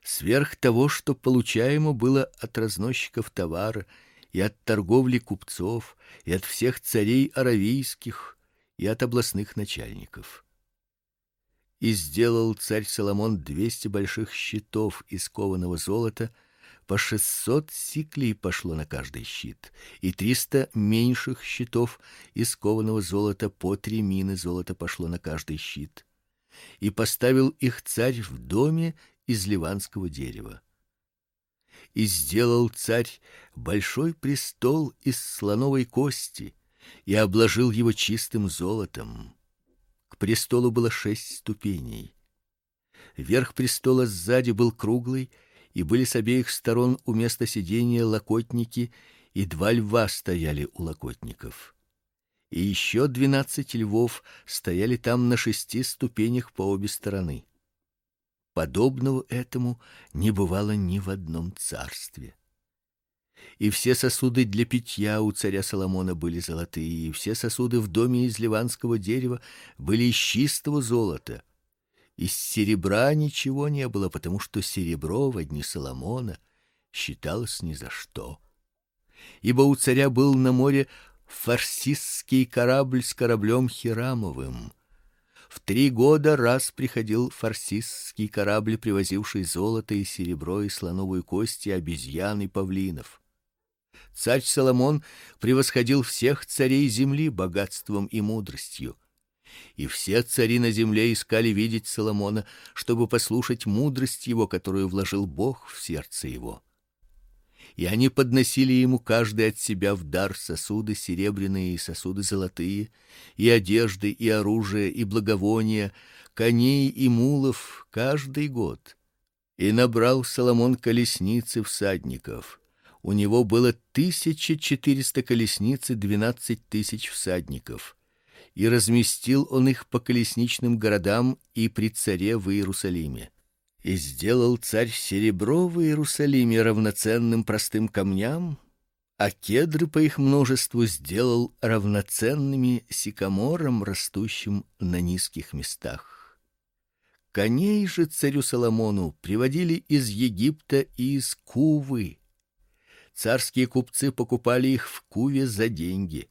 сверх того, что получаемо было от разносчиков товара и от торговли купцов, и от всех царей аравийских, и от областных начальников. И сделал царь Соломон 200 больших щитов из кованого золота, по 600 сиклей пошло на каждый щит, и 300 меньших щитов из кованого золота, по 3 мины золота пошло на каждый щит. И поставил их царь в доме из ливанского дерева. И сделал царь большой престол из слоновой кости и обложил его чистым золотом. К престолу было 6 ступеней. Верх престола сзади был круглый, и были с обеих сторон у места сидения локотники, и 2 льва стояли у локотников. И еще 12 львов стояли там на 6 ступенях по обе стороны. Подобного этому не бывало ни в одном царстве. И все сосуды для питья у царя Соломона были золотые, и все сосуды в доме из ливанского дерева были из чистого золота. Из серебра ничего не было, потому что серебро во дни Соломона считалось ни за что. Ибо у царя был на море фарсисский корабль с кораблем Хирамовым. В 3 года раз приходил фарсисский корабль, привозивший золото и серебро и слоновую кость и обезьян и павлинов. Царь Соломон превосходил всех царей земли богатством и мудростью. И все цари на земле искали видеть Соломона, чтобы послушать мудрость его, которую вложил Бог в сердце его. И они подносили ему каждый от себя в дар сосуды серебряные и сосуды золотые, и одежды, и оружие, и благовония, коней и мулов каждый год. И набрал Соломон колесниц всадников. У него было 1400 колесниц и 12 тысяч всадников. И разместил он их по колесничным городам и при царе в Иерусалиме. И сделал царь серебро в Иерусалиме равноценным простым камням, а кедры по их множеству сделал равноценными сикаморам, растущим на низких местах. Коней же царю Соломону приводили из Египта и из Кувы. Царские купцы покупали их в Куве за деньги.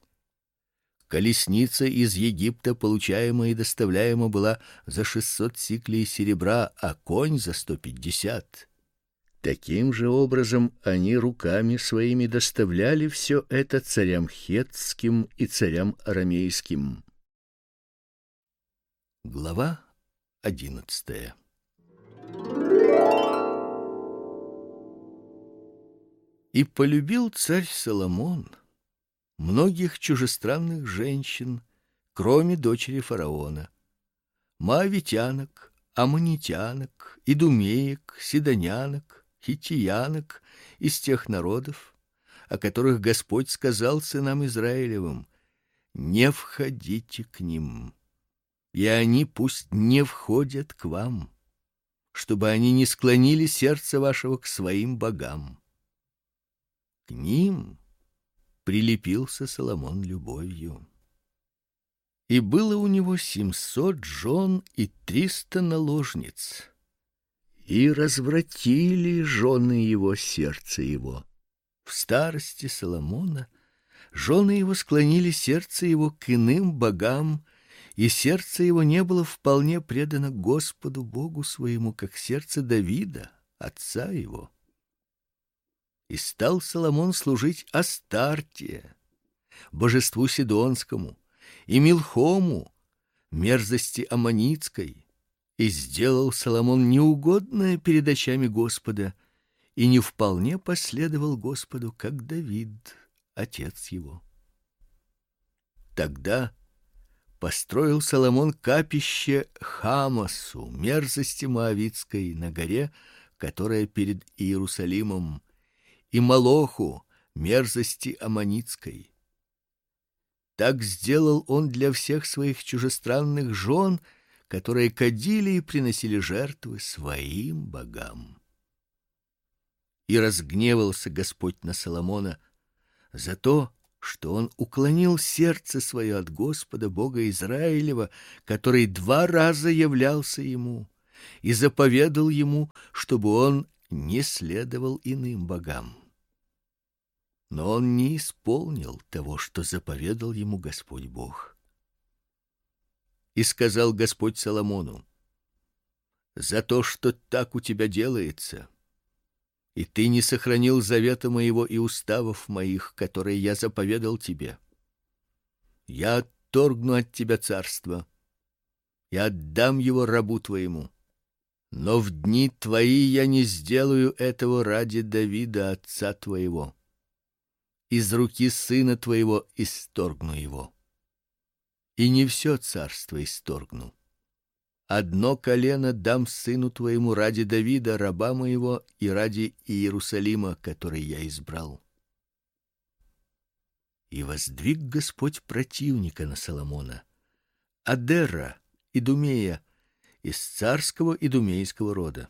Колесница из Египта, получаемая и доставляемая, была за 600 сиклей серебра, а конь за 150. Таким же образом они руками своими доставляли все это царям хеттским и царям арамейским. Глава 11. И полюбил царь Соломон многих чужестранных женщин, кроме дочери фараона: моавитянок, аммонитянок, идумеек, сидонянок, хиттиянок из тех народов, о которых Господь сказал сынам Израилевым: не входите к ним, и они пусть не входят к вам, чтобы они не склонили сердце вашего к своим богам. К ним прилепился Соломон любовью. И было у него 700 жен и 300 наложниц. И развратили жены его сердце его. В старости Соломона жены его склонили сердце его к иным богам, и сердце его не было вполне предано Господу Богу своему, как сердце Давида, отца его. И стал Соломон служить Астарте, божеству сидонскому, и Милхому, мерзости аммонитской, и сделал Соломон неугодное перед очами Господа, и не вполне последовал Господу, как Давид, отец его. Тогда построил Соломон капище Хамасу, мерзости моавитской, на горе, которая перед Иерусалимом, и Молоху, мерзости аммонитской. Так сделал он для всех своих чужестранных жен, которые кадили и приносили жертвы своим богам. И разгневался Господь на Соломона за то, что он уклонил сердце свое от Господа Бога Израилева, который 2 раза являлся ему, и заповедал ему, чтобы он не следовал иным богам. Но он не исполнил того, что заповедал ему Господь Бог. И сказал Господь Соломону: за то, что так у тебя делается, и ты не сохранил завета моего и уставов моих, которые я заповедал тебе, я отторгну от тебя царство и отдам его рабу твоему. Но в дни твои я не сделаю этого ради Давида отца твоего. Из руки сына твоего исторгну его. И не все царство исторгну. Одно колено дам сыну твоему ради Давида раба моего и ради Иерусалима, который я избрал. И воздвиг Господь противника на Соломона, Адера, Идумея, из царского идумейского рода.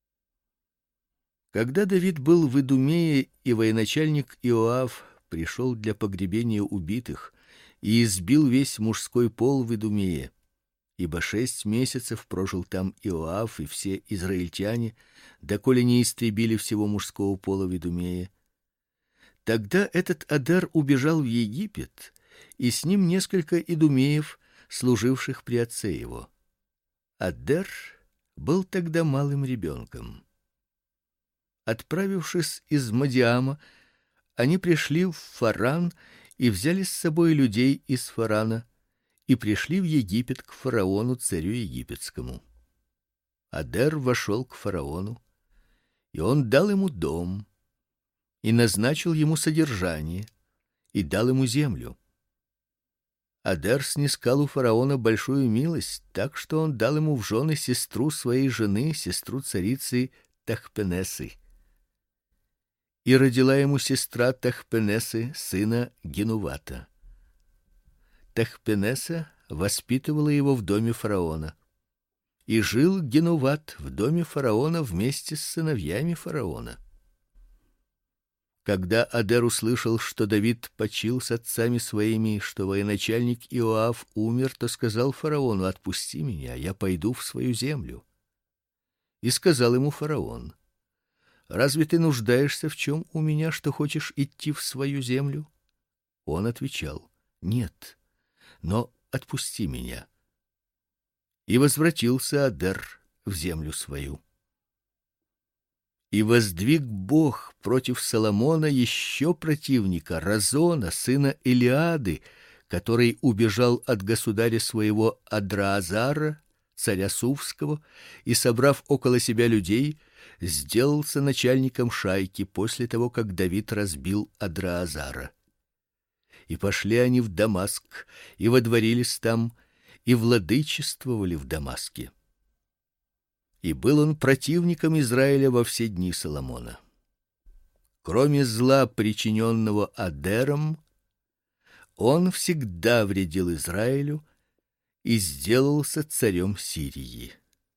Когда Давид был в Идумее, и военачальник Иоав пришел для погребения убитых и избил весь мужской пол в Идумее, ибо 6 месяцев прожил там Иоав и все израильтяне, доколе не истребили всего мужского пола в Идумее. Тогда этот Адер убежал в Египет, и с ним несколько идумеев, служивших при отце его. Адер был тогда малым ребенком. Отправившись из Мадиама, они пришли в Фаран и взяли с собой людей из Фарана и пришли в Египет к фараону, царю египетскому. Адер вошел к фараону, и он дал ему дом, и назначил ему содержание, и дал ему землю. Адер снискал у фараона большую милость, так что он дал ему в жены сестру своей жены, сестру царицы Тахпенесы. И родила ему сестра Тахпенесы сына Генувата. Тахпенеса воспитывала его в доме фараона. И жил Генуват в доме фараона вместе с сыновьями фараона. Когда Адер услышал, что Давид почил с отцами своими, что военачальник Иоав умер, то сказал фараону: отпусти меня, я пойду в свою землю. И сказал ему фараон: разве ты нуждаешься в чем у меня, что хочешь идти в свою землю? Он отвечал: нет, но отпусти меня. И возвратился Адер в землю свою. И воздвиг Бог против Соломона еще противника, Разона, сына Илиады, который убежал от государя своего Адраазара, царя Сувского, и, собрав около себя людей, сделался начальником шайки после того, как Давид разбил Адраазара. И пошли они в Дамаск, и водворились там, и владычествовали в Дамаске. И был он противником Израиля во все дни Соломона. Кроме зла, причиненного Адером, он всегда вредил Израилю и сделался царем Сирии.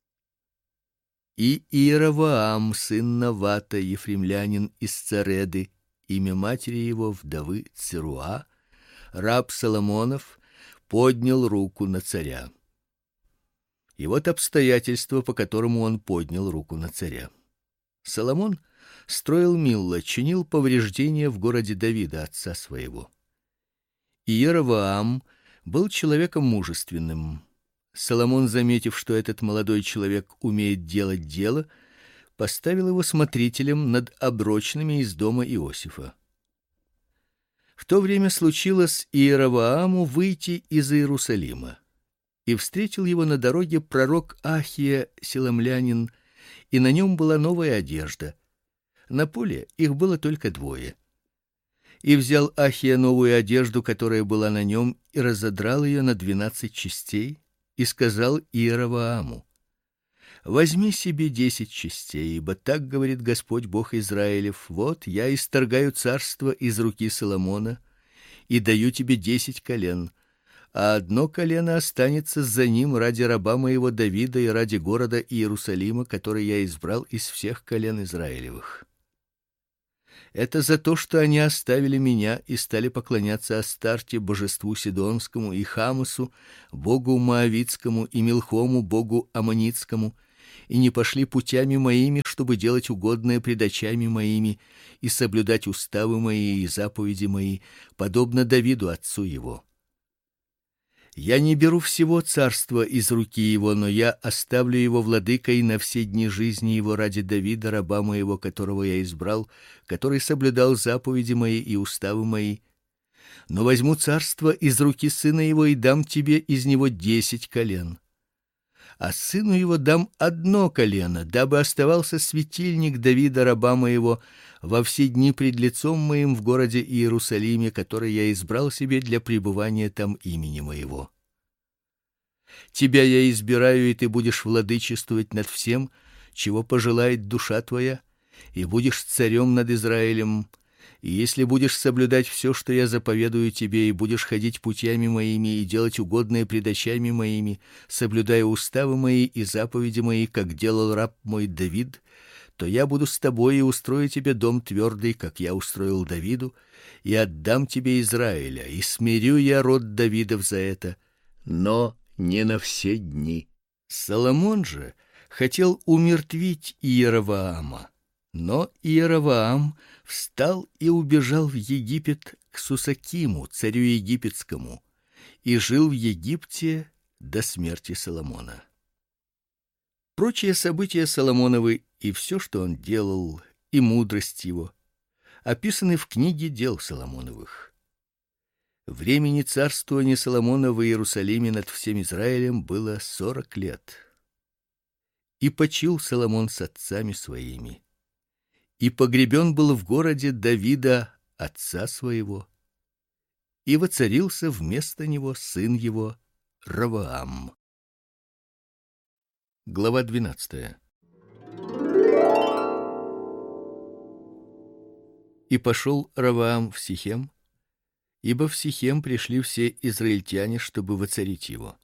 И Иеровоам, сын Навата, ефремлянин из Цареды, имя матери его вдовы Церуа, раб Соломонов, поднял руку на царя. И вот обстоятельства, по которому он поднял руку на царя. Соломон строил Милло, чинил повреждения в городе Давида, отца своего. Иеровоам был человеком мужественным. Соломон, заметив, что этот молодой человек умеет делать дело, поставил его смотрителем над оброчными из дома Иосифа. В то время случилось Иеровоаму выйти из Иерусалима. И встретил его на дороге пророк Ахия силомлянин, и на нем была новая одежда. На поле их было только 2. И взял Ахия новую одежду, которая была на нем, и разодрал ее на 12 частей, и сказал Иеровоаму: возьми себе 10 частей, ибо так говорит Господь Бог Израилев: вот я исторгаю царство из руки Соломона и даю тебе 10 колен. А 1 колено останется за ним ради раба моего Давида и ради города Иерусалима, который я избрал из всех колен Израилевых. Это за то, что они оставили меня и стали поклоняться Астарте, божеству Сидонскому, и Хамосу, богу Моавитскому, и Милхому, богу Аммонитскому, и не пошли путями моими, чтобы делать угодное пред очами моими и соблюдать уставы мои и заповеди мои, подобно Давиду отцу его. Я не беру всего царства из руки его, но я оставлю его владыкой на все дни жизни его ради Давида, раба моего, которого я избрал, который соблюдал заповеди мои и уставы мои. Но возьму царство из руки сына его и дам тебе из него 10 колен. А сыну его дам 1 колено, дабы оставался светильник Давида, раба моего, во все дни пред лицом моим в городе Иерусалиме, который я избрал себе для пребывания там имени моего. Тебя я избираю, и ты будешь владычествовать над всем, чего пожелает душа твоя, и будешь царем над Израилем. И если будешь соблюдать все, что я заповедую тебе, и будешь ходить путями моими и делать угодное пред очами моими, соблюдая уставы мои и заповеди мои, как делал раб мой Давид, то я буду с тобой и устрою тебе дом твердый, как я устроил Давиду, и отдам тебе Израиля, и смирю я род Давидов за это, но не на все дни. Соломон же хотел умертвить Иеровоама, но Иеровоам встал и убежал в Египет к Сусакиму, царю египетскому, и жил в Египте до смерти Соломона. Прочие события Соломоновы и все, что он делал, и мудрость его, описаны в книге дел Соломоновых. Времени царствования Соломона в Иерусалиме над всем Израилем было 40 лет. И почил Соломон с отцами своими, и погребен был в городе Давида, отца своего, и воцарился вместо него сын его Ровоам. Глава 12. И пошел Ровоам в Сихем, ибо в Сихем пришли все израильтяне, чтобы воцарить его.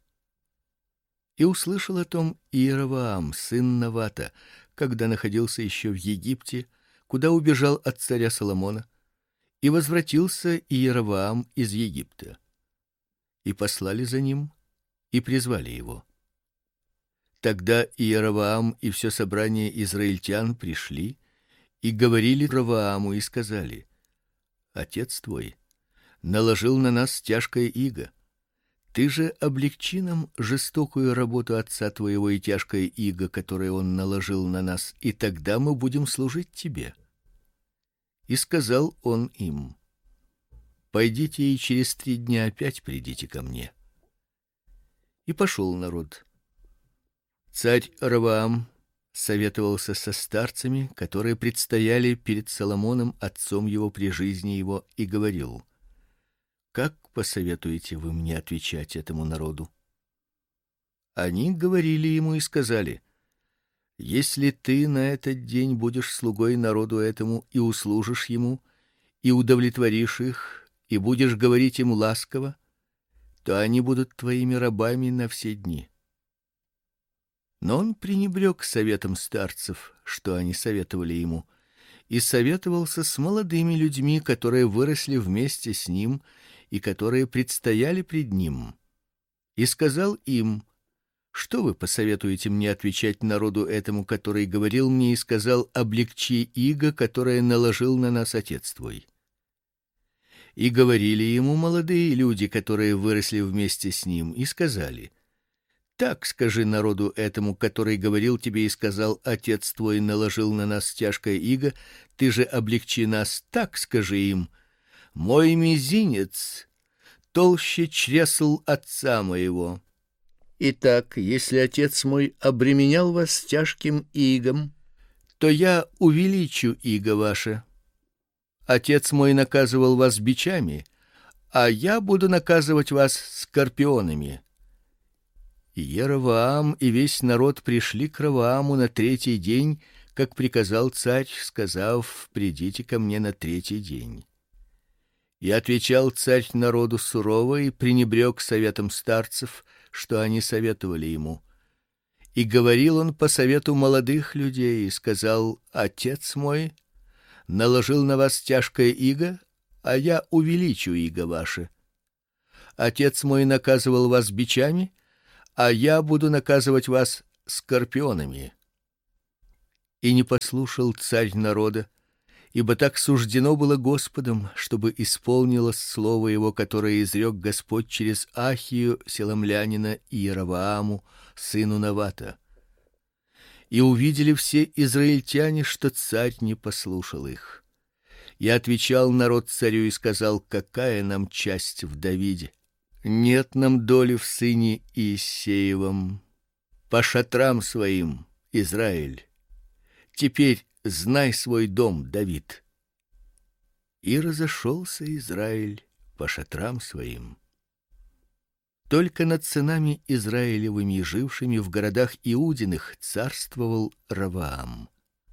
И услышал о том Иеровоам, сын Навата, когда находился еще в Египте, куда убежал от царя Соломона, и возвратился Иеровоам из Египта. И послали за ним, и призвали его. Тогда Иеровоам и все собрание израильтян пришли и говорили Ровоаму и сказали: Отец твой наложил на нас тяжкое иго. Ты же облегчи нам жестокую работу отца твоего и тяжкое иго, которое он наложил на нас, и тогда мы будем служить тебе. И сказал он им: Пойдите и через 3 дня опять придите ко мне. И пошел народ. Царь Ровоам советовался со старцами, которые предстояли перед Соломоном, отцом его при жизни его, и говорил: Как посоветуете вы мне отвечать этому народу? Они говорили ему и сказали: Если ты на этот день будешь слугой народу этому и услужишь ему, и удовлетворишь их, и будешь говорить им ласково, то они будут твоими рабами на все дни. Но он пренебрег советом старцев, что они советовали ему, и советовался с молодыми людьми, которые выросли вместе с ним и которые предстояли пред ним. И сказал им: Что вы посоветуете мне отвечать народу этому, который говорил мне и сказал: облегчи иго, которое наложил на нас отец твой? И говорили ему молодые люди, которые выросли вместе с ним, и сказали: Так скажи народу этому, который говорил тебе и сказал: отец твой наложил на нас тяжкое иго, ты же облегчи нас. Так скажи им: мой мизинец толще чресл отца моего. Итак, если отец мой обременял вас тяжким игом, то я увеличу иго ваше. Отец мой наказывал вас бичами, а я буду наказывать вас скорпионами. И Иеровоам и весь народ пришли к Ровоаму на 3-й день, как приказал царь, сказав: придите ко мне на 3-й день. И отвечал царь народу сурово и пренебрег советом старцев, что они советовали ему. И говорил он по совету молодых людей и сказал: Отец мой наложил на вас тяжкое иго, а я увеличу иго ваше. Отец мой наказывал вас бичами, а я буду наказывать вас скорпионами. И не послушал царь народа, ибо так суждено было Господом, чтобы исполнилось слово его, которое изрек Господь через Ахию селомлянина и Иеровоаму сыну Навата. И увидели все израильтяне, что царь не послушал их. И отвечал народ царю и сказал: какая нам часть в Давиде? Нет нам доли в сыне Иессеевом. По шатрам своим, Израиль. Теперь знай свой дом, Давид. И разошелся Израиль по шатрам своим. Только над сынами Израилевыми, жившими в городах Иудиных, царствовал Ровоам.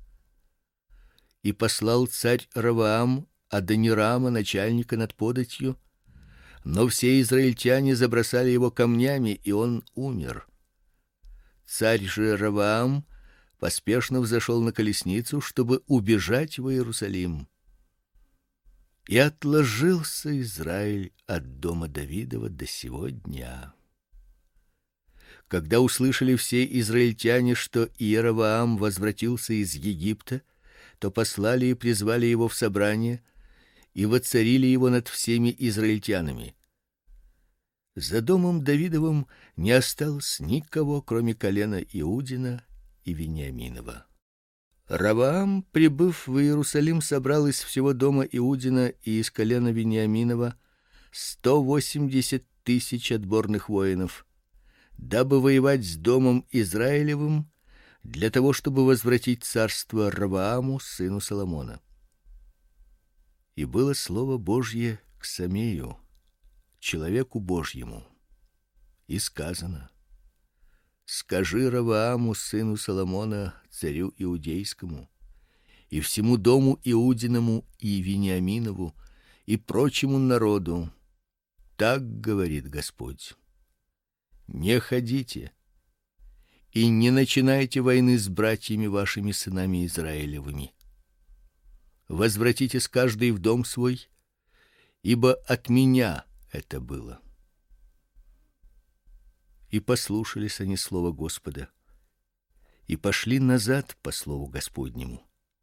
И послал царь Ровоам Адонирама, начальника над податью, но все израильтяне забросали его камнями, и он умер. Царь же Ровоам поспешно взошел на колесницу, чтобы убежать в Иерусалим. И отложился Израиль от дома Давидова до сего дня. Когда услышали все израильтяне, что Иеровоам возвратился из Египта, то послали и призвали его в собрание и воцарили его над всеми израильтянами. За домом Давидовым не осталось никого, кроме колена Иудина и Вениаминова. Ровоам, прибыв в Иерусалим, собрал из всего дома Иудина и из колена Вениаминова 180 000 отборных воинов, дабы воевать с домом Израилевым, для того, чтобы возвратить царство Ровоаму, сыну Соломона. И было слово Божье к Самею, человеку Божьему, и сказано: скажи Ровоаму, сыну Соломона, царю иудейскому, и всему дому Иудиному и Вениаминову и прочему народу: так говорит Господь: не ходите и не начинайте войны с братьями вашими, сынами Израилевыми. Возвратитесь каждый в дом свой, ибо от меня это было. И послушались они слова Господа, и пошли назад по слову Господнему.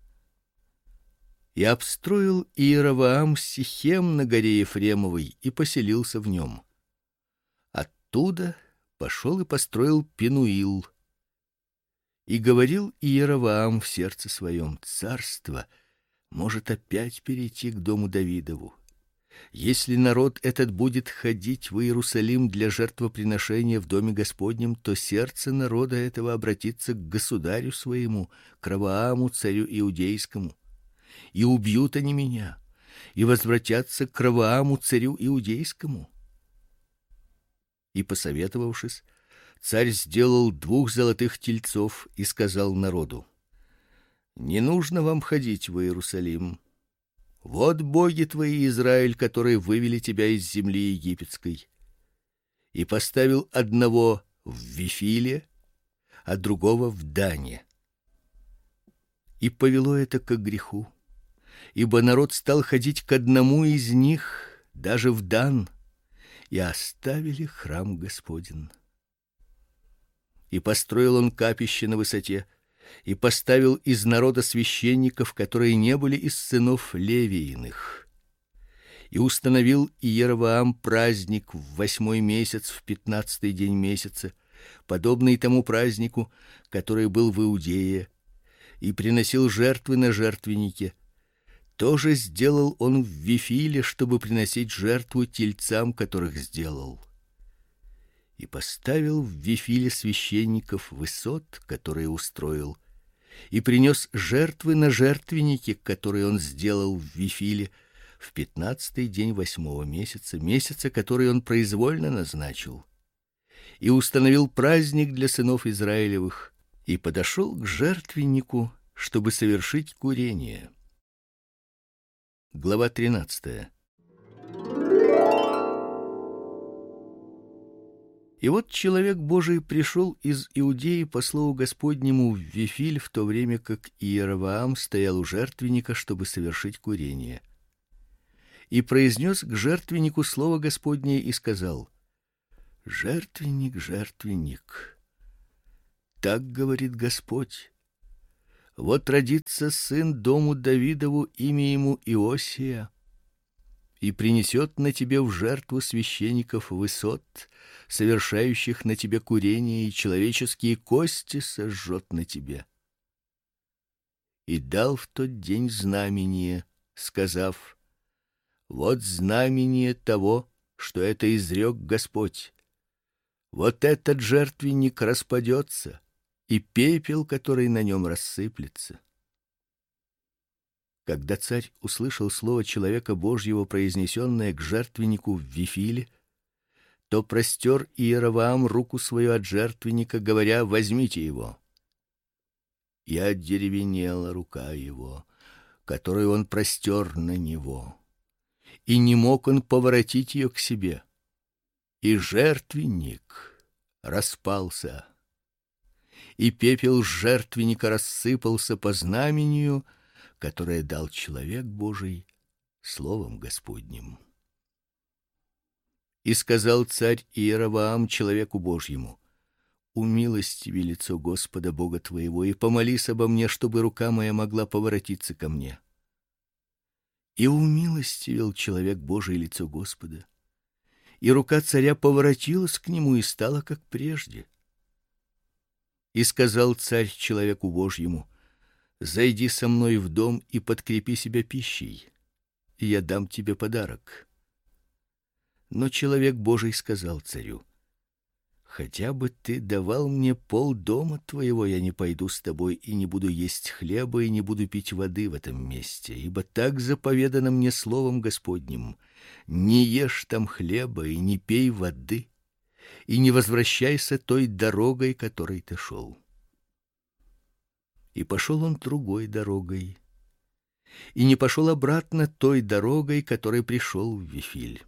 И обстроил Иеровоам Сихем на горе Ефремовой и поселился в нем. Оттуда пошел и построил Пенуил. И говорил Иеровоам в сердце своем: царство может опять перейти к дому Давидову. Если народ этот будет ходить в Иерусалим для жертвоприношения в доме Господнем, то сердце народа этого обратится к государю своему, к Ровоаму, царю иудейскому, и убьют они меня, и возвратятся к Ровоаму, царю иудейскому. И, посоветовавшись, царь сделал 2 золотых тельцов и сказал народу: не нужно вам ходить в Иерусалим. Вот боги твои, Израиль, которые вывели тебя из земли египетской. И поставил одного в Вифиле, а другого в Дане. И повело это к греху, ибо народ стал ходить к одному из них, даже в Дан, и оставили храм Господень. И построил он капище на высоте, и поставил из народа священников, которые не были из сынов Левииных. И установил Иеровоам праздник в 8-й месяц, в 15-й день месяца, подобный тому празднику, который был в Иудее, и приносил жертвы на жертвеннике. Тоже сделал он в Вифиле, чтобы приносить жертву тельцам, которых сделал. И поставил в Вифиле священников высот, которые устроил, и принес жертвы на жертвеннике, которые он сделал в Вифиле в 15-й день 8-го месяца, месяца, который он произвольно назначил. И установил праздник для сынов Израилевых, и подошел к жертвеннику, чтобы совершить курение. Глава 13. И вот человек Божий пришел из Иудеи по слову Господнему в Вифиль, в то время как Иеровоам стоял у жертвенника, чтобы совершить курение. И произнес к жертвеннику слово Господне и сказал: жертвенник, жертвенник, так говорит Господь: Вот родится сын дому Давидову, имя ему Иосия, и принесет на тебе в жертву священников высот, совершающих на тебе курение, и человеческие кости сожжет на тебе. И дал в тот день знамение, сказав: вот знамение того, что это изрек Господь. Вот этот жертвенник распадется, и пепел, который на нем рассыплется. Когда царь услышал слово человека Божьего, произнесенное к жертвеннику в Вифиле, то простер Иеровоам руку свою от жертвенника, говоря: возьмите его. И одеревенела рука его, которую он простер на него, и не мог он поворотить ее к себе. И жертвенник распался, и пепел жертвенника рассыпался по знамению, которое дал человек Божий словом Господним. И сказал царь Иеровоам человеку Божьему: умилостиви лицо Господа Бога твоего, и помолись обо мне, чтобы рука моя могла поворотиться ко мне. И умилостивил человек Божий лицо Господа, и рука царя поворотилась к нему и стала как прежде. И сказал царь человеку Божьему: зайди со мной в дом и подкрепи себя пищей, и я дам тебе подарок. Но человек Божий сказал царю: хотя бы ты давал мне полдома твоего, я не пойду с тобой и не буду есть хлеба и не буду пить воды в этом месте, ибо так заповедано мне словом Господним: не ешь там хлеба и не пей воды, и не возвращайся той дорогой, которой ты шел. И пошел он другой дорогой, и не пошел обратно той дорогой, которой пришел в Вифиль.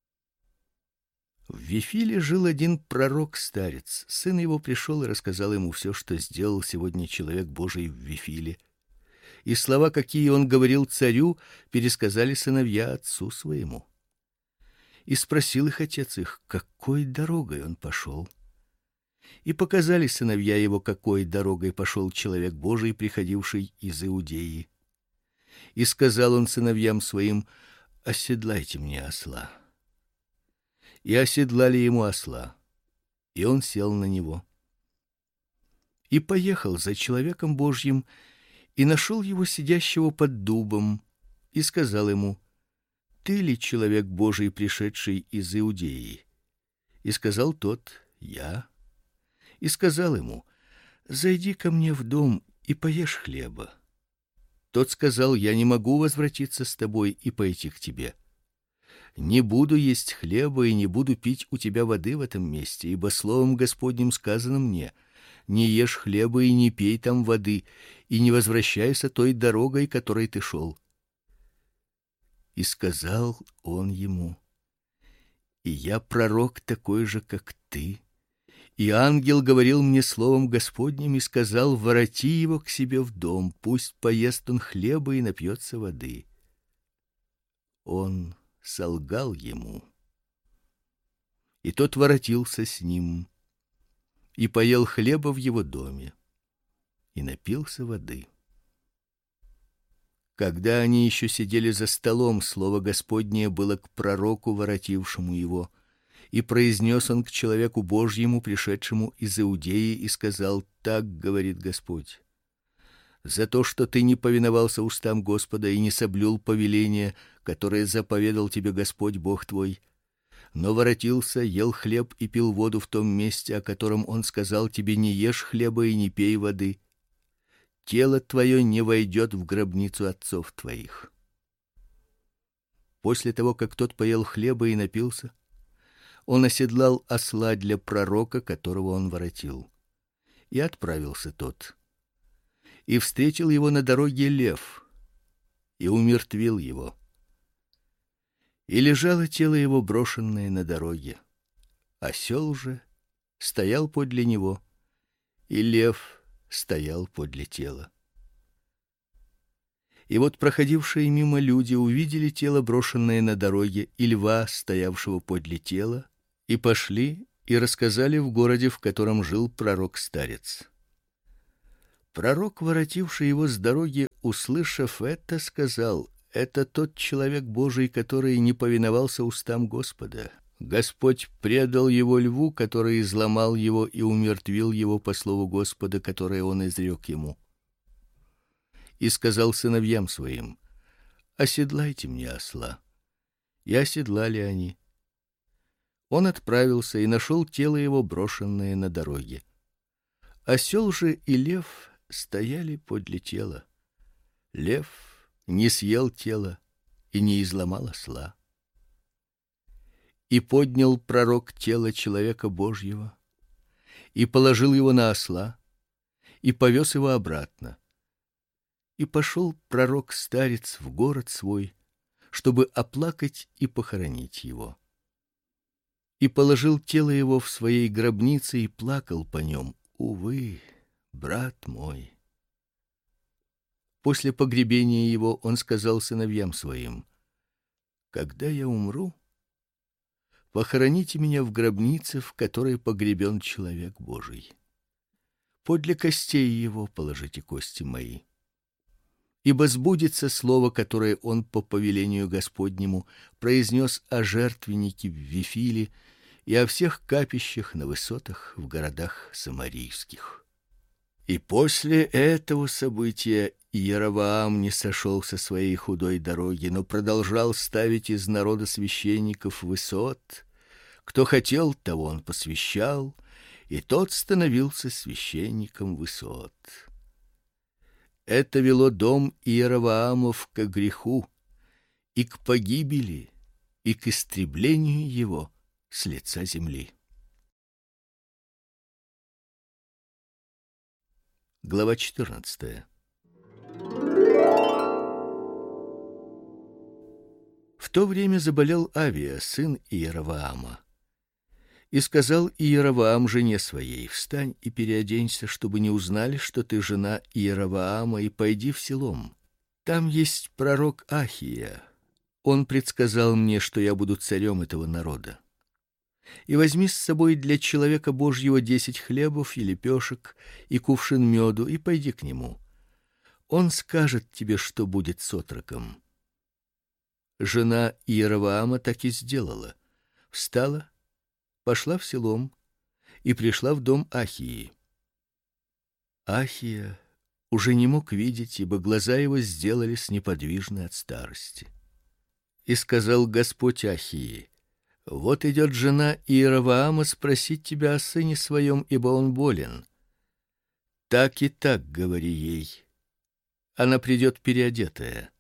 В Вифиле жил один пророк-старец. Сын его пришел и рассказал ему все, что сделал сегодня человек Божий в Вифиле. И слова, какие он говорил царю, пересказали сыновья отцу своему. И спросил их отец их, какой дорогой он пошел. И показали сыновья его, какой дорогой пошел человек Божий, приходивший из Иудеи. И сказал он сыновьям своим: оседлайте мне осла. И оседлали ему осла, и он сел на него. И поехал за человеком Божьим, и нашел его сидящего под дубом, и сказал ему: ты ли человек Божий, пришедший из Иудеи? И сказал тот: я. И сказал ему: зайди ко мне в дом и поешь хлеба. Тот сказал: я не могу возвратиться с тобой и пойти к тебе. Не буду есть хлеба и не буду пить у тебя воды в этом месте, ибо словом Господним сказано мне: не ешь хлеба и не пей там воды, и не возвращайся той дорогой, которой ты шел. И сказал он ему: и я пророк такой же, как ты. И ангел говорил мне словом Господним и сказал: вороти его к себе в дом, пусть поест он хлеба и напьется воды. Он солгал ему. И тот воротился с ним и поел хлеба в его доме и напился воды. Когда они еще сидели за столом, слово Господнее было к пророку, воротившему его, и произнес он к человеку Божьему, пришедшему из Иудеи, и сказал: так говорит Господь: за то, что ты не повиновался устам Господа и не соблюл повеления, которое заповедал тебе Господь Бог твой, но воротился, ел хлеб и пил воду в том месте, о котором он сказал тебе: не ешь хлеба и не пей воды, тело твое не войдет в гробницу отцов твоих. После того, как тот поел хлеба и напился, он оседлал осла для пророка, которого он воротил. И отправился тот. И встретил его на дороге лев, и умертвил его. И лежало тело его, брошенное на дороге. Осел же стоял подле него, и лев стоял подле тела. И вот проходившие мимо люди увидели тело, брошенное на дороге, и льва, стоявшего подле тела, и пошли и рассказали в городе, в котором жил пророк-старец. Пророк, воротивший его с дороги, услышав это, сказал: это тот человек Божий, который не повиновался устам Господа. Господь предал его льву, который изломал его и умертвил его по слову Господа, которое он изрек ему. И сказал сыновьям своим: оседлайте мне осла. И оседлали они. Он отправился и нашел тело его брошенное на дороге. Осел же и лев стояли подле тела. Лев не съел тело и не изломал осла. И поднял пророк тело человека Божьего и положил его на осла и повез его обратно. И пошел пророк-старец в город свой, чтобы оплакать и похоронить его. И положил тело его в своей гробнице и плакал по нем: увы, брат мой. После погребения его он сказал сыновьям своим: когда я умру, похороните меня в гробнице, в которой погребен человек Божий. Подле костей его положите кости мои. Ибо сбудется слово, которое он по повелению Господнему произнес о жертвеннике в Вифиле и о всех капищах на высотах в городах самарийских. И после этого события Иеровоам не сошел со своей худой дороги, но продолжал ставить из народа священников высот. Кто хотел, того он посвящал, и тот становился священником высот. Это вело дом Иеровоамов к греху и к погибели, и к истреблению его с лица земли. Глава 14. В то время заболел Авия, сын Иеровоама. И сказал Иеровоам жене своей: встань и переоденься, чтобы не узнали, что ты жена Иеровоама, и пойди в селом. Там есть пророк Ахия. Он предсказал мне, что я буду царем этого народа. И возьми с собой для человека Божьего 10 хлебов и лепешек и кувшин меду, и пойди к нему. Он скажет тебе, что будет с отроком. Жена Иеровоама так и сделала. Встала, пошла в селом и пришла в дом Ахии. Ахия уже не мог видеть, ибо глаза его сделались неподвижны от старости. И сказал Господь Ахии: вот идет жена Иеровоама спросить тебя о сыне своем, ибо он болен. Так и так говори ей. Она придет переодетая.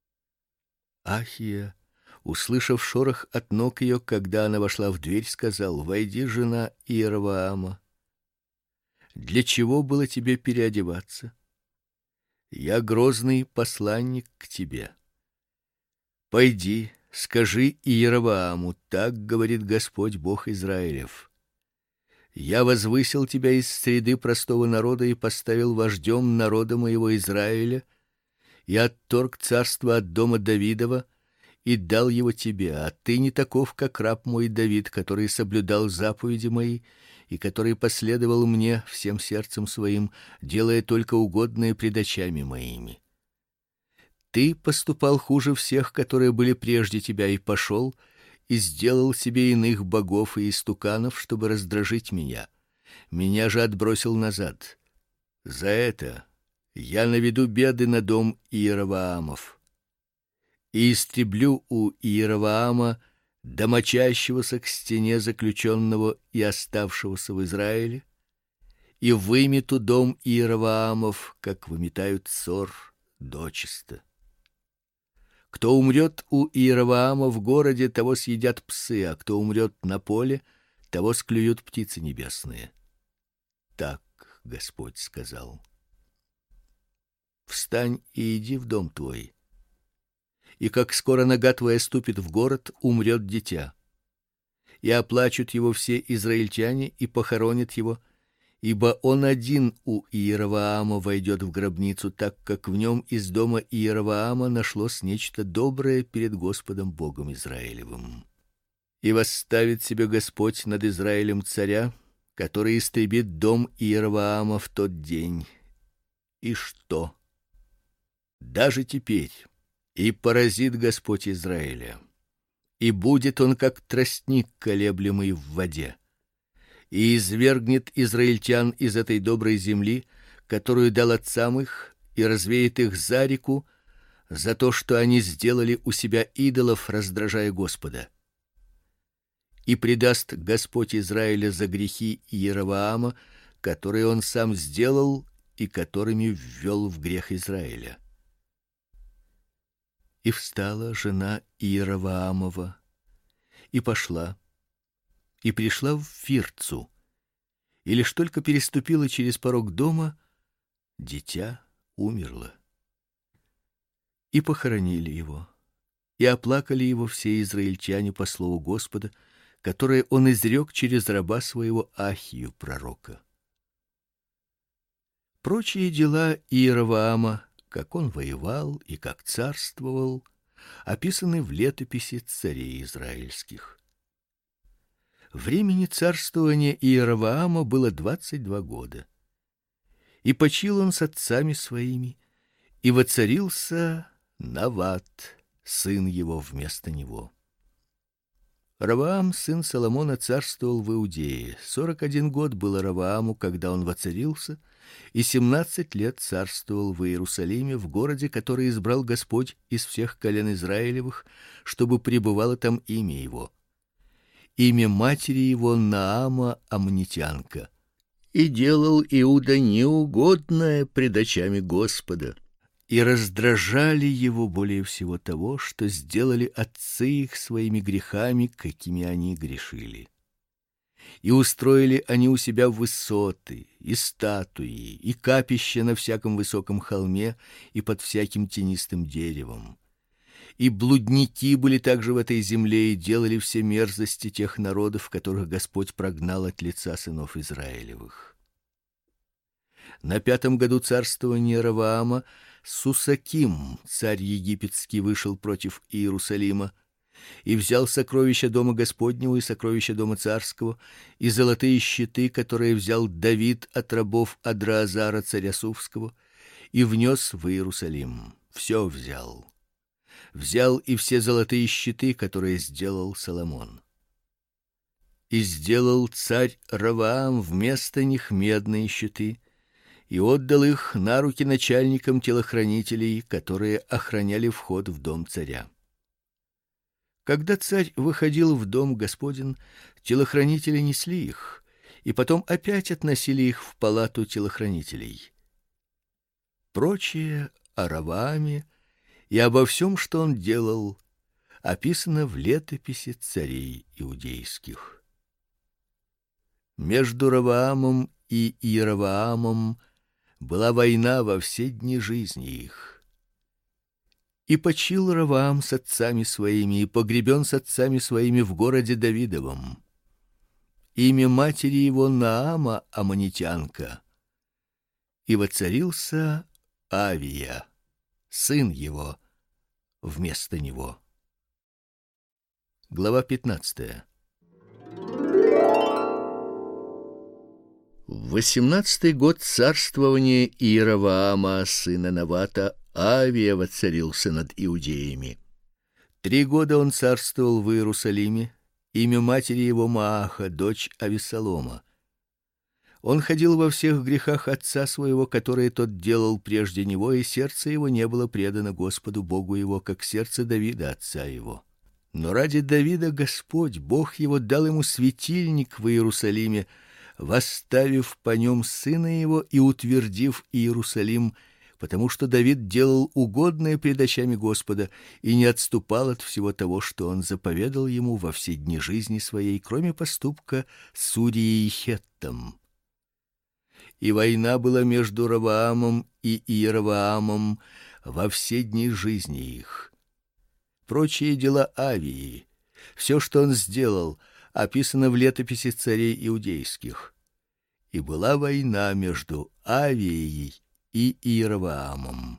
Ахия, услышав шорох от ног ее, когда она вошла в дверь, сказал: войди, жена Иеровоама. Для чего было тебе переодеваться? Я грозный посланник к тебе. Пойди, скажи Иеровоаму: так говорит Господь Бог Израилев: я возвысил тебя из среды простого народа и поставил вождем народа моего Израиля, и отторг царство от дома Давидова и дал его тебе, а ты не таков, как раб мой Давид, который соблюдал заповеди мои и который последовал мне всем сердцем своим, делая только угодное пред очами моими. Ты поступал хуже всех, которые были прежде тебя, и пошел и сделал себе иных богов и истуканов, чтобы раздражить меня. Меня же отбросил назад. За это я наведу беды на дом Иеровоамов и истреблю у Иеровоама, домочащегося к стене заключенного и оставшегося в Израиле, и вымету дом Иеровоамов, как выметают ссор, дочисто. Кто умрет у Иеровоама в городе, того съедят псы, а кто умрет на поле, того склюют птицы небесные. Так Господь сказал. Встань и иди в дом твой. И как скоро нога твоя ступит в город, умрет дитя. И оплачут его все израильтяне и похоронят его, ибо он один у Иеровоама войдет в гробницу, так как в нем из дома Иеровоама нашлось нечто доброе перед Господом Богом Израилевым. И восставит себе Господь над Израилем царя, который истребит дом Иеровоама в тот день. И что? Даже теперь и поразит Господь Израиля, и будет он как тростник, колеблемый в воде, и извергнет израильтян из этой доброй земли, которую дал отцам их, и развеет их за реку, за то, что они сделали у себя идолов, раздражая Господа. И предаст Господь Израиля за грехи Иеровоама, которые он сам сделал и которыми ввел в грех Израиля. И встала жена Иеровоамова и пошла, и пришла в Фирцу, и лишь только переступила через порог дома, дитя умерло. И похоронили его, и оплакали его все израильтяне по слову Господа, которое он изрек через раба своего Ахию пророка. Прочие дела Иеровоама, как он воевал и как царствовал, описаны в летописи царей израильских. Времени царствования Иеровоама было 22 года. И почил он с отцами своими, и воцарился Нават, сын его, вместо него. Ровоам, сын Соломона, царствовал в Иудее. 41 год было Ровоаму, когда он воцарился, и 17 лет царствовал в Иерусалиме, в городе, который избрал Господь из всех колен Израилевых, чтобы пребывало там имя его. Имя матери его Наама аммонитянка. И делал Иуда неугодное пред очами Господа. И раздражали его более всего того, что сделали отцы их своими грехами, какими они грешили. И устроили они у себя высоты, и статуи, и капища на всяком высоком холме и под всяким тенистым деревом. И блудники были также в этой земле и делали все мерзости тех народов, которых Господь прогнал от лица сынов Израилевых. На 5-м году царствования Ровоама Сусаким, царь египетский, вышел против Иерусалима и взял сокровища дома Господнего и сокровища дома царского и золотые щиты, которые взял Давид от рабов Адраазара царя Суфского, и внес в Иерусалим. Все взял. Взял и все золотые щиты, которые сделал Соломон. И сделал царь Ровоам вместо них медные щиты, и отдал их на руки начальникам телохранителей, которые охраняли вход в дом царя. Когда царь выходил в дом Господень, телохранители несли их, и потом опять относили их в палату телохранителей. Прочее о Ровоаме и обо всем, что он делал, описано в летописи царей иудейских. Между Ровоамом и Иеровоамом была война во все дни жизни их. И почил Ровоам с отцами своими, и погребен с отцами своими в городе Давидовом. Имя матери его Наама аммонитянка. И воцарился Авия, сын его, вместо него. Глава 15. В 18-й год царствования Иеровоама, сына Навата, Авия воцарился над иудеями. 3 года он царствовал в Иерусалиме. Имя матери его Мааха, дочь Авессалома. Он ходил во всех грехах отца своего, которые тот делал прежде него, и сердце его не было предано Господу Богу его, как сердце Давида отца его. Но ради Давида Господь, Бог его, дал ему светильник в Иерусалиме, восставив по нем сына его и утвердив Иерусалим, потому что Давид делал угодное пред очами Господа и не отступал от всего того, что он заповедал ему во все дни жизни своей, кроме поступка с Урией Хеттом. И война была между Ровоамом и Иеровоамом во все дни жизни их. Прочие дела Авии, все, что он сделал, описано в летописи царей иудейских. И была война между Авией и Иеровоамом.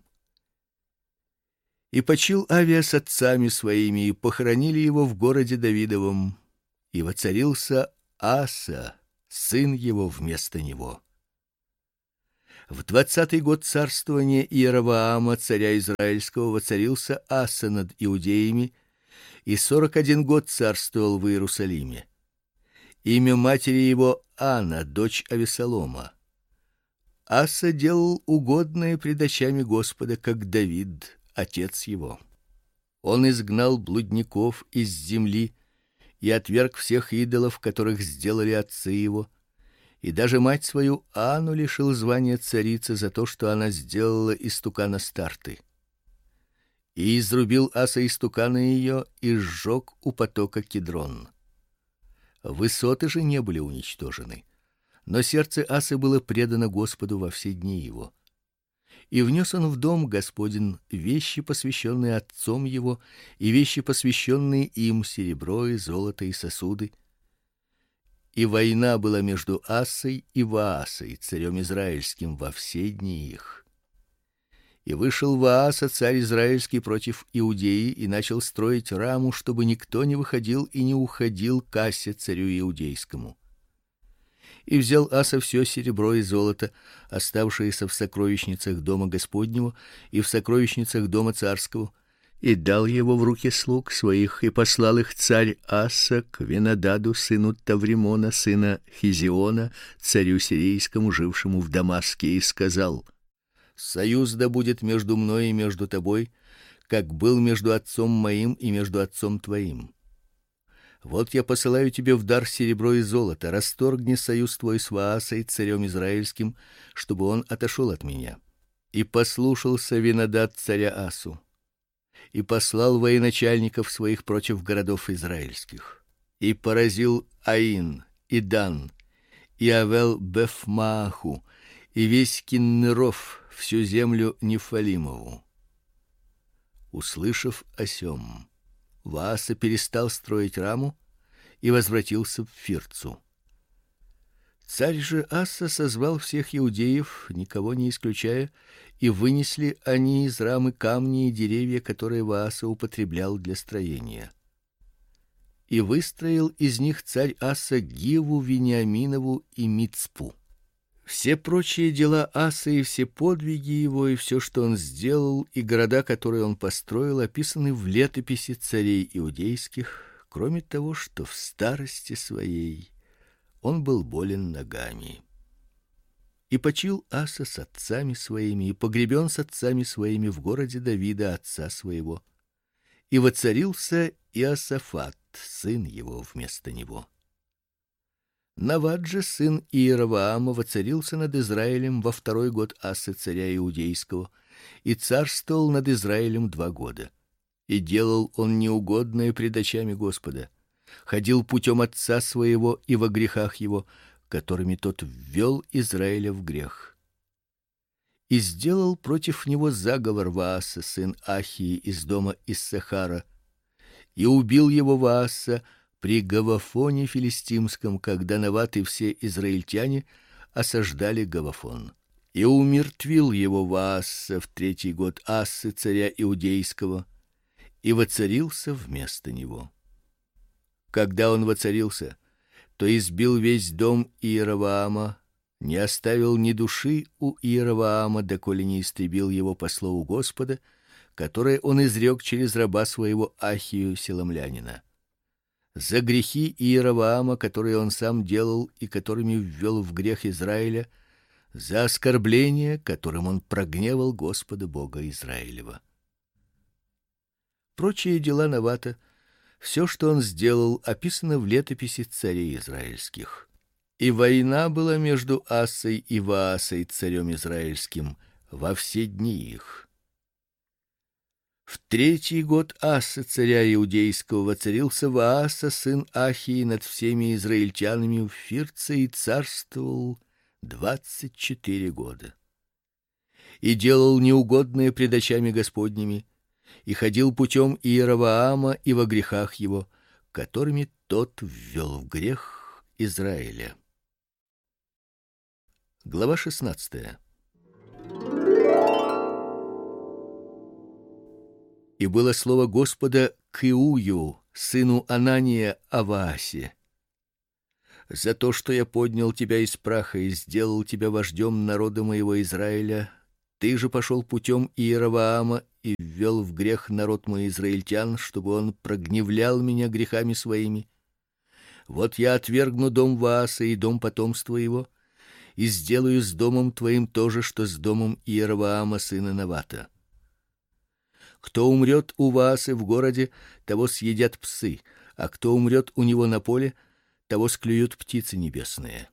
И почил Авия с отцами своими, и похоронили его в городе Давидовом, и воцарился Аса, сын его, вместо него. В 20-й год царствования Иеровоама, царя израильского, воцарился Аса над иудеями, и 41 год царствовал в Иерусалиме. Имя матери его Анна, дочь Авесолома. Аса делал угодное пред очами Господа, как Давид, отец его. Он изгнал блудников из земли и отверг всех идолов, которых сделали отцы его, и даже мать свою Анну лишил звания царицы за то, что она сделала истукана Старты. И изрубил Аса истукана ее и сжег у потока Кидрон. Высоты же не были уничтожены, но сердце Асы было предано Господу во все дни его. И внес он в дом Господень вещи, посвященные отцом его, и вещи, посвященные им, серебро и золото и сосуды. И война была между Асой и Ваасой, царем израильским, во все дни их. И вышел Вааса, царь израильский, против Иудеи и начал строить раму, чтобы никто не выходил и не уходил к Асе, царю иудейскому. И взял Аса все серебро и золото, оставшееся в сокровищницах дома Господнего и в сокровищницах дома царского, и дал его в руки слуг своих, и послал их царь Аса к Венададу, сыну Тавримона, сына Хизиона, царю сирийскому, жившему в Дамаске, и сказал: союз да будет между мной и между тобой, как был между отцом моим и между отцом твоим. Вот я посылаю тебе в дар серебро и золото, расторгни союз твой с Ваасой, царем израильским, чтобы он отошел от меня. И послушался Венадад царя Асу, и послал военачальников своих против городов израильских, и поразил Аин, и Дан, и Авел-Бефмааху, и весь Киннеров, всю землю Нефалимову. Услышав о сем, Вааса перестал строить раму и возвратился в Фирцу. Царь же Аса созвал всех иудеев, никого не исключая, и вынесли они из рамы камни и деревья, которые Вааса употреблял для строения. И выстроил из них царь Аса Гиву Вениаминову и Мицпу. Все прочие дела Аса и все подвиги его и все, что он сделал, и города, которые он построил, описаны в летописи царей иудейских, кроме того, что в старости своей он был болен ногами. И почил Аса с отцами своими, и погребен с отцами своими в городе Давида, отца своего. И воцарился Иосафат, сын его, вместо него. Навад же, сын Иеровоама, воцарился над Израилем во 2-й год Асы, царя иудейского, и царствовал над Израилем 2 года. И делал он неугодное пред очами Господа, ходил путем отца своего и во грехах его, которыми тот ввел Израиля в грех. И сделал против него заговор Вааса, сын Ахии, из дома Иссахара, и убил его Вааса при Гавафоне филистимском, когда Нават и все израильтяне осаждали Гавафон. И умертвил его Вааса в 3-й год Асы, царя иудейского, и воцарился вместо него. Когда он воцарился, то избил весь дом Иеровоама, не оставил ни души у Иеровоама, доколе не истребил его по слову Господа, которое он изрек через раба своего Ахию селомлянина. За грехи Иеровоама, которые он сам делал и которыми ввел в грех Израиля, за оскорбление, которым он прогневал Господа Бога Израилева. Прочие дела Навата, все, что он сделал, описано в летописи царей израильских. И война была между Асой и Ваасой, царем израильским, во все дни их. В 3-й год Асы, царя иудейского, воцарился Вааса, сын Ахии, над всеми израильтянами в Фирце и царствовал 24 года. И делал неугодное пред очами Господними, и ходил путем Иеровоама и во грехах его, которыми тот ввел в грех Израиля. Глава 16. И было слово Господа к Иую, сыну Анания, о Ваасе: За то, что я поднял тебя из праха и сделал тебя вождем народа моего Израиля, ты же пошел путем Иеровоама и ввел в грех народ мой израильтян, чтобы он прогневлял меня грехами своими. Вот я отвергну дом Вааса и дом потомства его, и сделаю с домом твоим то же, что с домом Иеровоама сына Навата. Кто умрет у Ваасы в городе, того съедят псы, а кто умрет у него на поле, того склюют птицы небесные.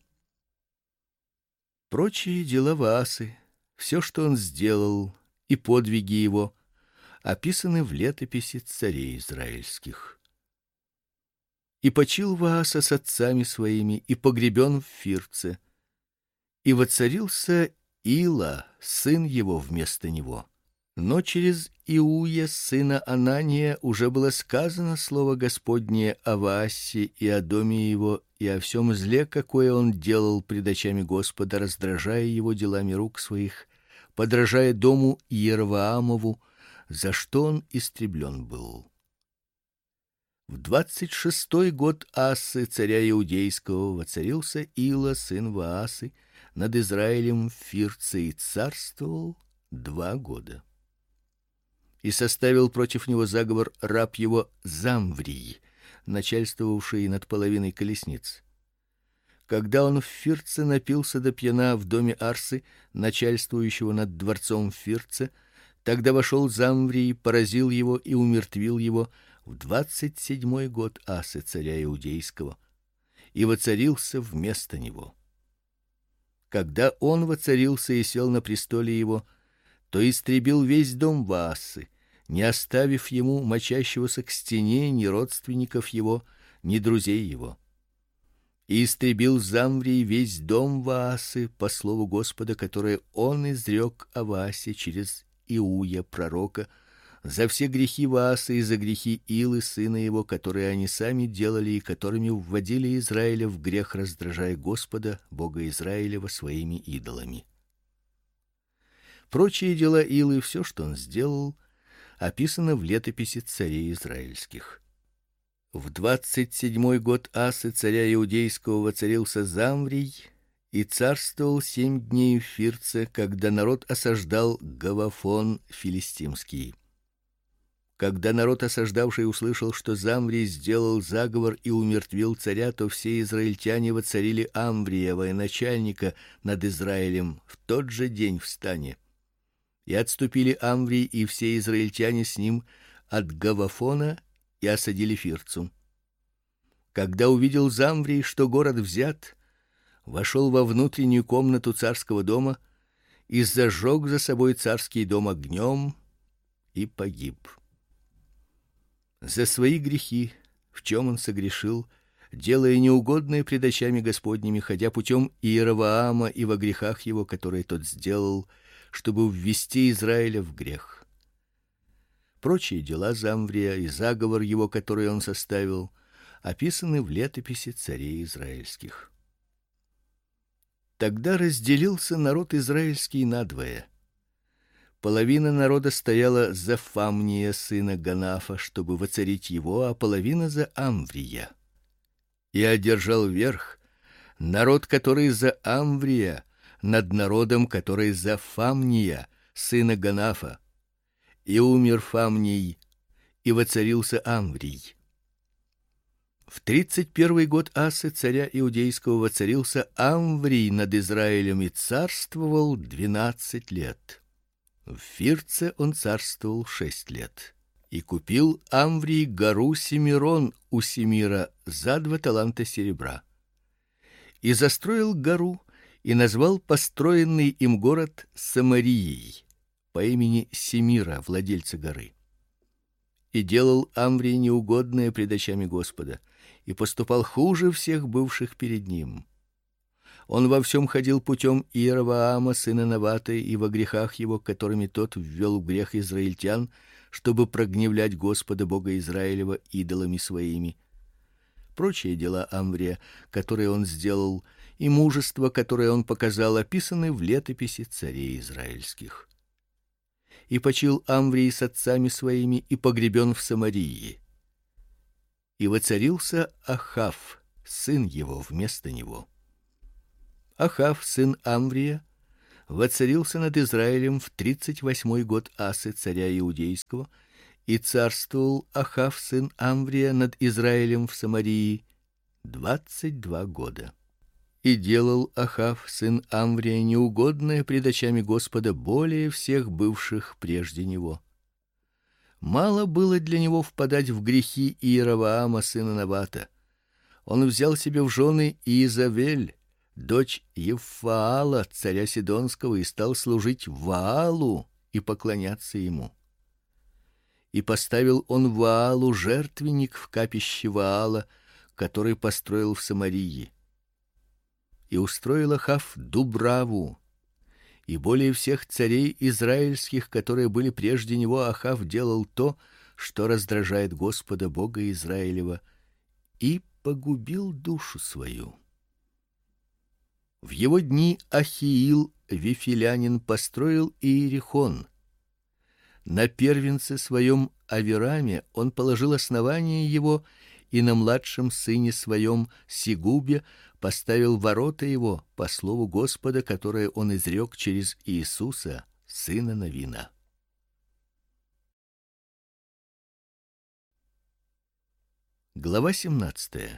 Прочие дела Ваасы, все, что он сделал, и подвиги его описаны в летописи царей израильских. И почил Вааса с отцами своими, и погребен в Фирце, и воцарился Ила, сын его, вместо него. Но через Иуя, сына Анания, уже было сказано слово Господне о Ваасе и о доме его, и о всем зле, какое он делал пред очами Господа, раздражая его делами рук своих, подражая дому Иеровоамову, за что он истреблен был. В 26-й год Асы, царя иудейского, воцарился Ила, сын Ваасы, над Израилем в Фирце, и царствовал 2 года. И составил против него заговор раб его Замврий, начальствовавший над половиной колесниц. Когда он в Фирце напился до пьяна в доме Арсы, начальствующего над дворцом в Фирце, тогда вошел Замврий, поразил его и умертвил его в 27-й год Асы, царя иудейского, и воцарился вместо него. Когда он воцарился и сел на престоле его, то истребил весь дом Ваасы, не оставив ему мочащегося к стене ни родственников его, ни друзей его. И истребил Замврий весь дом Ваасы по слову Господа, которое он изрек о Ваасе через Иуя пророка, за все грехи Ваасы и за грехи Илы сына его, которые они сами делали и которыми вводили Израиля в грех, раздражая Господа, Бога Израилева, своими идолами. Прочие дела Илы, все, что он сделал, описано в летописи царей израильских. В 27-й год Асы, царя иудейского, воцарился Замврий и царствовал 7 дней в Фирце, когда народ осаждал Гавафон филистимский. Когда народ осаждавший услышал, что Замврий сделал заговор и умертвил царя, то все израильтяне воцарили Амврия, военачальника над Израилем, в тот же день в стане. И отступили Амврий и все израильтяне с ним от Гавафона и осадили Фирцу. Когда увидел Замврий, что город взят, вошел во внутреннюю комнату царского дома и зажег за собой царский дом огнем и погиб. За свои грехи, в чем он согрешил, делая неугодное пред очами Господними, ходя путем Иеровоама и во грехах его, которые тот сделал, чтобы ввести Израиля в грех. Прочие дела Замврия и заговор его, который он составил, описаны в летописи царей израильских. Тогда разделился народ израильский надвое. Половина народа стояла за Фамния сына Ганафа, чтобы воцарить его, а половина за Амврия. И одержал верх народ, который за Амврия, над народом, который за Фамния сына Ганафа. И умер Фамний, и воцарился Амврий. В 31-й год Асы, царя иудейского, воцарился Амврий над Израилем и царствовал 12 лет. В Фирце он царствовал 6 лет. И купил Амврий гору Семирон у Семира за 2 таланта серебра. И застроил гору и назвал построенный им город Самарией по имени Семира, владельца горы. И делал Амврий неугодное пред очами Господа, и поступал хуже всех бывших перед ним. Он во всем ходил путем Иеровоама сына Навата и во грехах его, которыми тот ввел в грех израильтян, чтобы прогневлять Господа Бога Израилева идолами своими. Прочие дела Амврия, которые он сделал, и мужество, которое он показал, описаны в летописи царей израильских. И почил Амврий с отцами своими и погребен в Самарии. И воцарился Ахав, сын его вместо него. Ахав, сын Амврия, воцарился над Израилем в 38-й год Асы, царя иудейского, и царствовал Ахав, сын Амврия, над Израилем в Самарии 22 года. И делал Ахав, сын Амврия, неугодное пред очами Господа более всех бывших прежде него. Мало было для него впадать в грехи Иеровоама, сына Навата. Он взял себе в жены Иезавель, дочь Евфаала, царя Сидонского, и стал служить Ваалу и поклоняться ему. И поставил он Ваалу жертвенник в капище Ваала, который построил в Самарии. И устроил Ахав дубраву. И более всех царей израильских, которые были прежде него, Ахав делал то, что раздражает Господа Бога Израилева, и погубил душу свою. В его дни Ахиил вифилянин построил Иерихон. На первенце своем Авираме он положил основание его, и на младшем сыне своем Сигубе поставил ворота его по слову Господа, которое он изрек через Иисуса, сына Навина. Глава 17.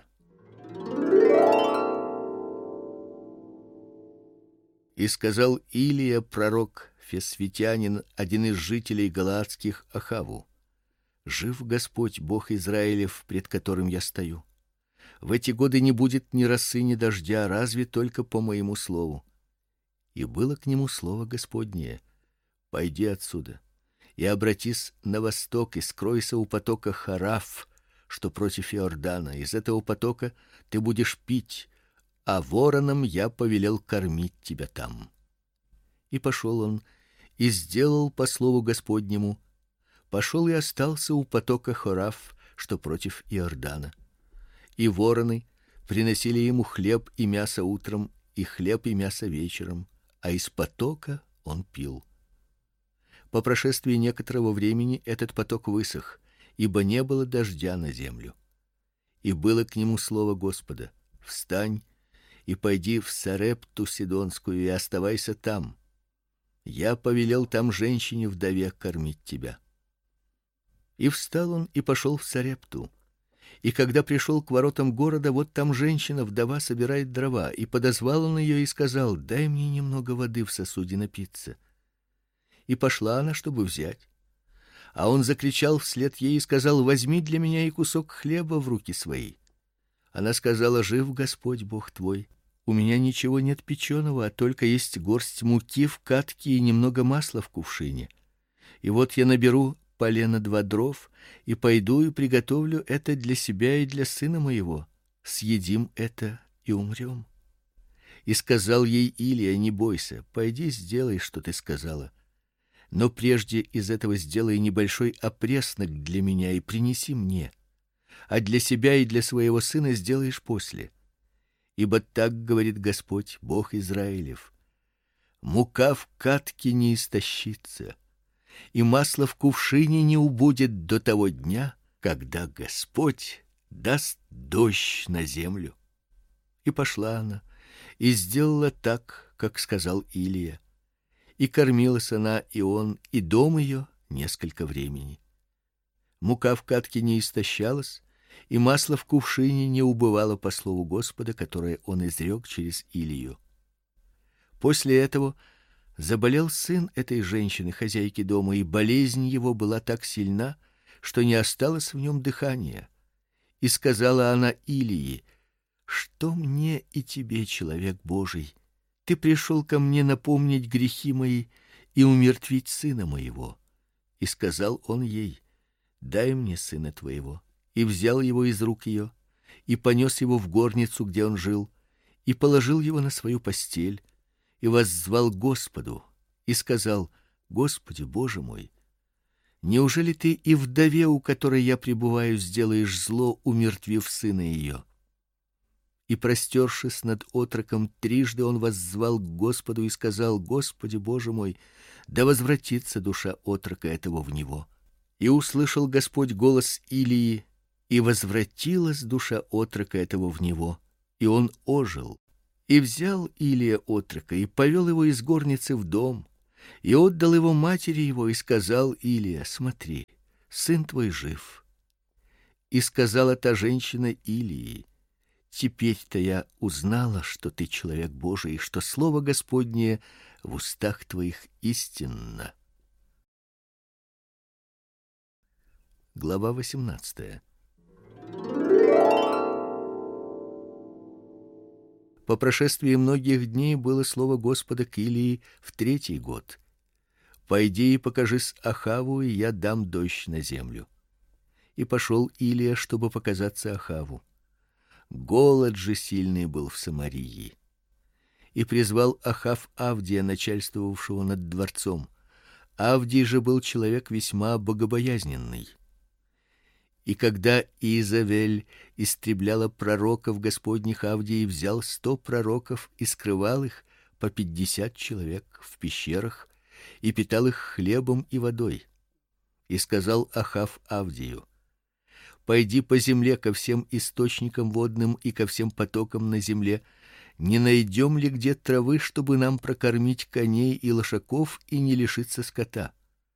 И сказал Илия пророк Фесвитянин, один из жителей галаадских, Ахаву: жив Господь Бог Израилев, пред которым я стою. В эти годы не будет ни росы, ни дождя, разве только по моему слову. И было к нему слово Господнее: пойди отсюда и обратись на восток и скройся у потока Хараф, что против Иордана. Из этого потока ты будешь пить, а воронам я повелел кормить тебя там. И пошел он и сделал по слову Господнему. Пошел и остался у потока Хараф, что против Иордана. И вороны приносили ему хлеб и мясо утром, и хлеб и мясо вечером, а из потока он пил. По прошествии некоторого времени этот поток высох, ибо не было дождя на землю. И было к нему слово Господа: встань и пойди в Сарепту Сидонскую и оставайся там. Я повелел там женщине-вдове кормить тебя. И встал он и пошел в Сарепту. И когда пришел к воротам города, вот там женщина-вдова собирает дрова, и подозвал он ее и сказал: дай мне немного воды в сосуде напиться. И пошла она, чтобы взять. А он закричал вслед ей и сказал: возьми для меня и кусок хлеба в руки свои. Она сказала: жив Господь Бог твой, у меня ничего нет печеного, а только есть горсть муки в катке и немного масла в кувшине. И вот я наберу полено 2 дров и пойду и приготовлю это для себя и для сына моего. Съедим это и умрем. И сказал ей Илия: не бойся, пойди сделай, что ты сказала. Но прежде из этого сделай небольшой опреснок для меня и принеси мне, а для себя и для своего сына сделаешь после. Ибо так говорит Господь, Бог Израилев: мука в катке не истощится, и масло в кувшине не убудет до того дня, когда Господь даст дождь на землю. И пошла она и сделала так, как сказал Илия. И кормилась она, и он, и дом ее несколько времени. Мука в катке не истощалась, и масло в кувшине не убывало по слову Господа, которое он изрек через Илию. После этого заболел сын этой женщины, хозяйки дома, и болезнь его была так сильна, что не осталось в нем дыхания. И сказала она Илии: что мне и тебе, человек Божий? Ты пришел ко мне напомнить грехи мои и умертвить сына моего. И сказал он ей: дай мне сына твоего. И взял его из рук ее, и понес его в горницу, где он жил, и положил его на свою постель, и воззвал Господу, и сказал: Господи, Боже мой, неужели ты и вдове, у которой я пребываю, сделаешь зло, умертвив сына ее? И простершись над отроком, трижды он воззвал к Господу и сказал: Господи, Боже мой, да возвратится душа отрока этого в него. И услышал Господь голос Илии, И возвратилась душа отрока этого в него, и он ожил. И взял Илия отрока и повел его из горницы в дом, и отдал его матери его, и сказал Илия: смотри, сын твой жив. И сказала та женщина Илии: теперь-то я узнала, что ты человек Божий, и что слово Господнее в устах твоих истинно. Глава 18. По прошествии многих дней было слово Господа к Илии в 3-й год: пойди и покажись Ахаву, и я дам дождь на землю. И пошел Илия, чтобы показаться Ахаву. Голод же сильный был в Самарии. И призвал Ахав Авдия, начальствовавшего над дворцом. Авдий же был человек весьма богобоязненный. И когда Иезавель истребляла пророков Господних, Авдий взял 100 пророков и скрывал их по 50 человек в пещерах и питал их хлебом и водой. И сказал Ахав Авдию: пойди по земле ко всем источникам водным и ко всем потокам на земле, не найдем ли где травы, чтобы нам прокормить коней и лошаков и не лишиться скота.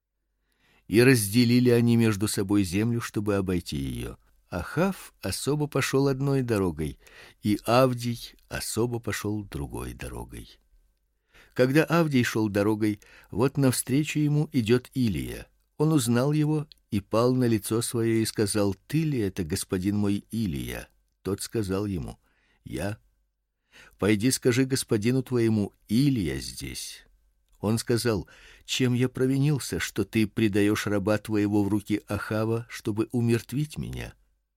И разделили они между собой землю, чтобы обойти ее. Ахав особо пошел одной дорогой, и Авдий особо пошел другой дорогой. Когда Авдий шел дорогой, вот навстречу ему идет Илия. Он узнал его и пал на лицо свое и сказал: ты ли это, господин мой Илия? Тот сказал ему: я. Пойди, скажи господину твоему: Илия здесь. Он сказал: чем я провинился, что ты предаешь раба твоего в руки Ахава, чтобы умертвить меня?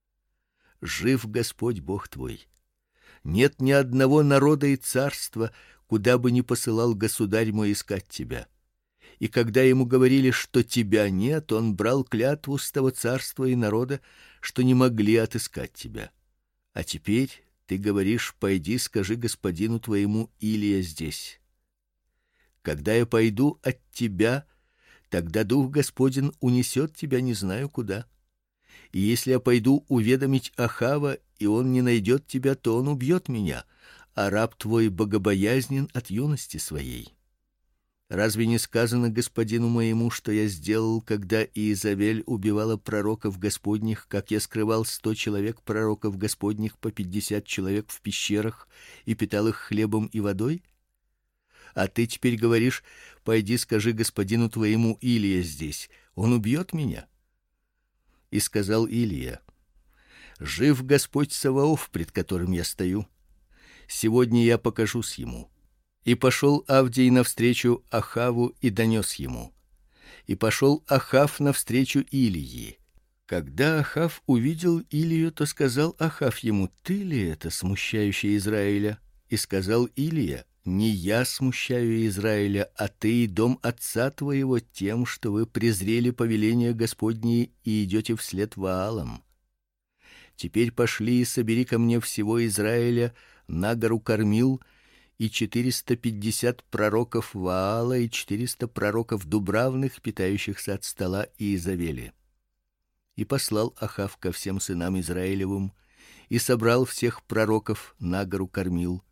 Жив Господь Бог твой. Нет ни одного народа и царства, куда бы ни посылал государь мой искать тебя. И когда ему говорили, что тебя нет, он брал клятву с того царства и народа, что не могли отыскать тебя. А теперь ты говоришь: пойди, скажи господину твоему: Илия здесь. Когда я пойду от тебя, тогда Дух Господень унесет тебя не знаю куда. И если я пойду уведомить Ахава, и он не найдет тебя, то он убьет меня, а раб твой богобоязнен от юности своей. Разве не сказано господину моему, что я сделал, когда Иезавель убивала пророков Господних, как я скрывал 100 человек пророков Господних по 50 человек в пещерах и питал их хлебом и водой? А ты теперь говоришь: пойди, скажи господину твоему: Илия здесь. Он убьет меня. И сказал Илия: жив Господь Саваоф, пред которым я стою. Сегодня я покажусь ему. И пошел Авдий навстречу Ахаву и донес ему. И пошел Ахав навстречу Илии. Когда Ахав увидел Илию, то сказал Ахав ему: ты ли это, смущающий Израиля? И сказал Илия: не я смущаю Израиля, а ты и дом отца твоего тем, что вы презрели повеление Господне и идете вслед Ваалам. Теперь пошли и собери ко мне всего Израиля на гору Кармил, и 450 пророков Ваала и 400 пророков дубравных, питающихся от стола Иезавели. И послал Ахав ко всем сынам Израилевым и собрал всех пророков на гору Кармил.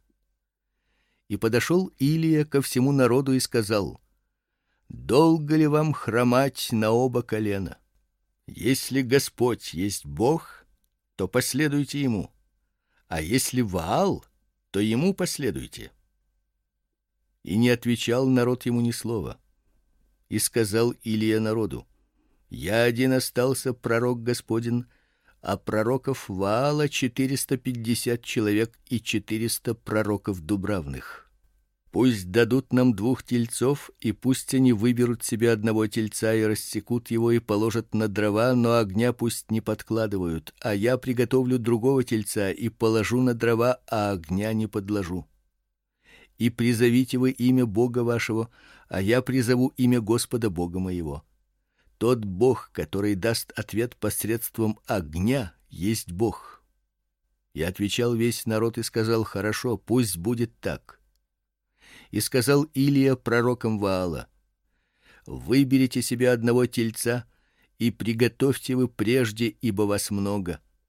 И подошел Илия ко всему народу и сказал: долго ли вам хромать на оба колена? Если Господь есть Бог, то последуйте ему, а если Ваал, то ему последуйте. И не отвечал народ ему ни слова. И сказал Илия народу: я один остался пророк Господин, а пророков Ваала 450 человек и 400 пророков дубравных. Пусть дадут нам 2 тельцов, и пусть они выберут себе одного тельца и рассекут его и положат на дрова, но огня пусть не подкладывают, а я приготовлю другого тельца и положу на дрова, а огня не подложу. И призовите вы имя Бога вашего, а я призову имя Господа Бога моего. Тот Бог, который даст ответ посредством огня, есть Бог. И отвечал весь народ и сказал: хорошо, пусть будет так. И сказал Илия пророкам Ваала: выберите себе одного тельца и приготовьте вы прежде, ибо вас много,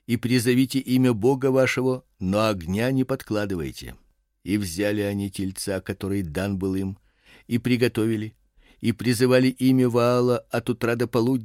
и призовите имя Бога вашего, но огня не подкладывайте. И взяли они тельца, который дан был им, и приготовили, и призывали имя Ваала от утра до полудня.